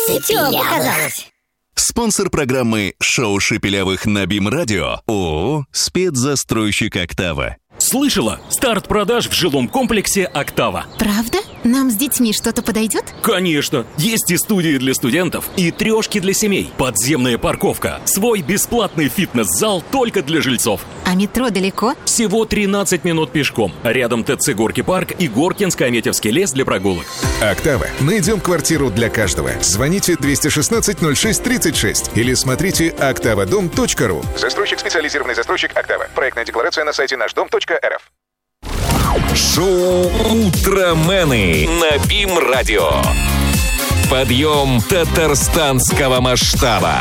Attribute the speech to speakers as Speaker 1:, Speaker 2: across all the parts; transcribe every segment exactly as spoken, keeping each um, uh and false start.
Speaker 1: Чего показалось?
Speaker 2: Спонсор программы «Шоу Шепелявых» на БИМ-радио ООО «Спецзастройщик Октава».
Speaker 3: Слышала? Старт продаж в жилом комплексе «Октава».
Speaker 4: Правда? Нам с детьми что-то подойдет?
Speaker 3: Конечно! Есть и студии для студентов, и трешки для семей, подземная парковка, свой бесплатный фитнес-зал только для жильцов.
Speaker 4: А метро далеко?
Speaker 3: Всего тринадцать минут пешком. Рядом ТЦ «Горки парк» и Горкинско-Аметьевский лес для прогулок.
Speaker 5: «Октава». Найдем квартиру для каждого. Звоните двести шестнадцать ноль шесть тридцать шесть или смотрите октавадом точка ру.
Speaker 6: Застройщик, специализированный застройщик «Октава». Проектная декларация на сайте наш дом точка эр эф.
Speaker 7: Шоу «Утромены» на БИМ-радио. Подъем татарстанского масштаба.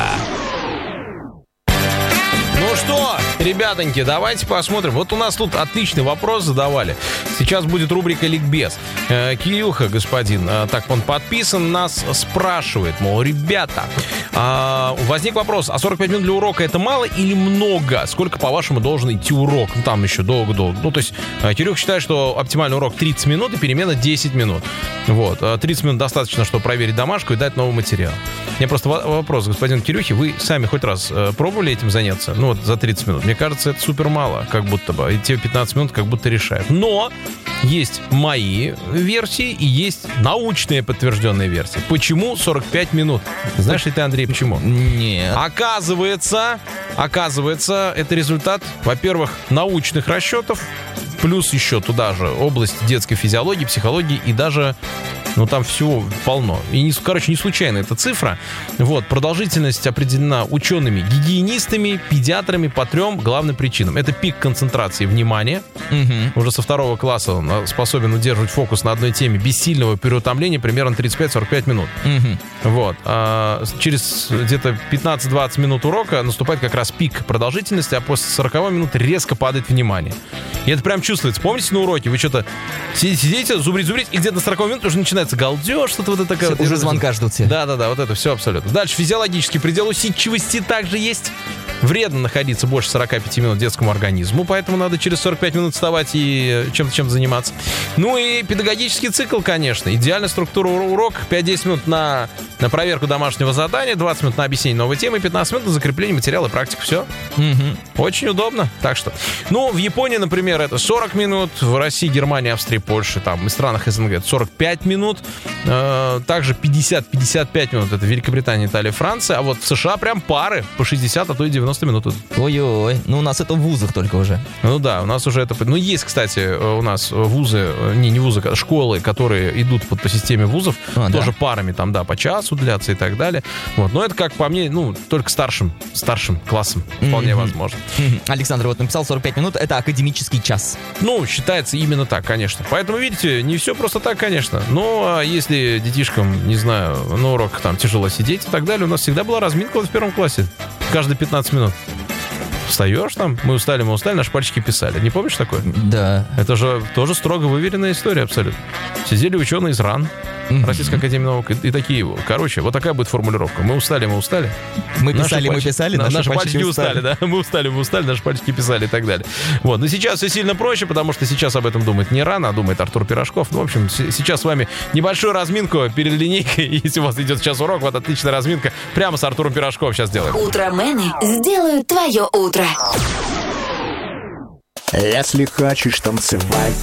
Speaker 8: Ну что, ребятоньки, давайте посмотрим. Вот у нас тут отличный вопрос задавали. Сейчас будет рубрика «Ликбез». Э, Кирюха, господин, э, так он подписан, нас спрашивает, мол, ребята, э, возник вопрос, а сорок пять минут для урока это мало или много? Сколько, по-вашему, должен идти урок? Ну, там еще долго-долго. Ну, то есть, э, Кирюха считает, что оптимальный урок тридцать минут и перемена десять минут. Вот, э, тридцать минут достаточно, чтобы проверить домашку и дать новый материал. У меня просто вопрос, господин Кирюхи, вы сами хоть раз э, пробовали этим заняться? Ну, вот за тридцать минут. Мне кажется, это супер мало, как будто бы. И те пятнадцать минут как будто решают. Но есть мои версии и есть научные подтвержденные версии. Почему сорок пять минут? Знаешь ли ты, Андрей, почему?
Speaker 9: Нет.
Speaker 8: Оказывается, оказывается, это результат, во-первых, научных расчетов, плюс еще туда же область детской физиологии, психологии и даже... Ну, там всего полно. И, не, короче, не случайно эта цифра. Вот, продолжительность определена учеными, гигиенистами, педиатрами по трем главным причинам. Это пик концентрации внимания. Угу. Уже со второго класса он способен удерживать фокус на одной теме без сильного переутомления примерно тридцать пять сорок пять минут. Угу. Вот. А через где-то пятнадцать-двадцать минут урока наступает как раз пик продолжительности, а после сорок минут резко падает внимание. И это прям чувствуется. Помните, на уроке вы что-то сидите, сидите, зубрить-зубрить, и где-то на сорок минут уже начинается галдеж, что-то вот это такое.
Speaker 9: Все, вот, уже звонка ждут все.
Speaker 8: Да-да-да, вот это все абсолютно. Дальше физиологический предел усидчивости также есть. Вредно находиться больше сорок пять минут детскому организму, поэтому надо через сорок пять минут вставать и чем-то чем заниматься. Ну и педагогический цикл, конечно. Идеальная структура урока. пять-десять минут на, на проверку домашнего задания, двадцать минут на объяснение новой темы, пятнадцать минут на закрепление материала и практику. Все. Угу. Очень удобно. Так что. Ну, в Японии, например, это сорок минут. В России, Германии, Австрии, Польше, там, и странах СНГ это сорок пять минут. Э, также пятьдесят-пятьдесят пять минут. Это Великобритания, Италия, Франция. А вот в США прям пары по шестьдесят, а то и девяносто минут.
Speaker 9: Ой-ой-ой. Ну, у нас это в вузах только уже.
Speaker 8: Ну да, у нас уже это... Ну, есть, кстати, у нас вузы, не, не вузы, а школы, которые идут под, по системе вузов, а, тоже да? парами там, да, по часу длятся и так далее. Вот. Но это, как по мне, ну, только старшим, старшим классом вполне mm-hmm. возможно.
Speaker 9: Mm-hmm. Александр вот написал сорок пять минут, это академический час.
Speaker 8: Ну, считается именно так, конечно. Поэтому, видите, не все просто так, конечно. Но если детишкам, не знаю, на уроках там тяжело сидеть и так далее, у нас всегда была разминка вот в первом классе. Каждые пятнадцать минут. Встаешь там, мы устали, мы устали, наши пальчики писали. Не помнишь такое?
Speaker 9: Да.
Speaker 8: Это же тоже строго выверенная история абсолютно. Сидели ученые из РАН, mm-hmm. Российской академии наук, и, и такие вот. Короче, вот такая будет формулировка. Мы устали, мы устали.
Speaker 9: Мы писали, мы писали,
Speaker 8: наши,
Speaker 9: наши
Speaker 8: пальчики, пальчики устали. устали, да. Мы устали, мы устали, наши пальчики писали и так далее. Вот. Но сейчас все сильно проще, потому что сейчас об этом думает не РАН, а думает Артур Пирожков. Ну, в общем, сейчас с вами небольшую разминку перед линейкой. Если у вас идет сейчас урок, вот отличная разминка. Прямо с Артуром Пирожковым сейчас делаем.
Speaker 1: Утромены сделают твое утро.
Speaker 10: Если хочешь танцевать,